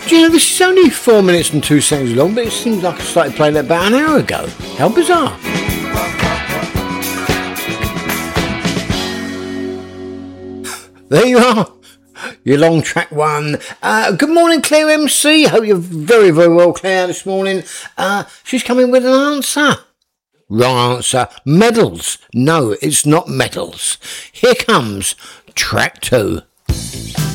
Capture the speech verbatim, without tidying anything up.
Do you know, this is only four minutes and two seconds long, but it seems like I started playing it about an hour ago. How bizarre. There you are. Your long track one. Uh, good morning, Claire M C. Hope you're very, very well, Claire, this morning. Uh, she's coming with an answer. Wrong answer. Medals. No, it's not medals. Here comes track two.